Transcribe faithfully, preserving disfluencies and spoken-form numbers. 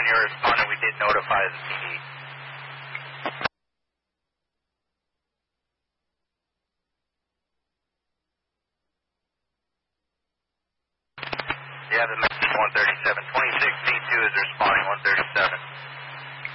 you're responding, we did notify the P D. Yeah, the message one thirty-seven. twenty-six C two is responding one thirty-seven.